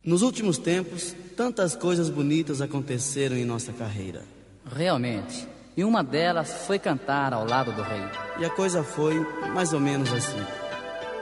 Nos últimos tempos, tantas coisas bonitas aconteceram em nossa carreira. Realmente. E uma delas foi cantar ao lado do rei. E a coisa foi mais ou menos assim.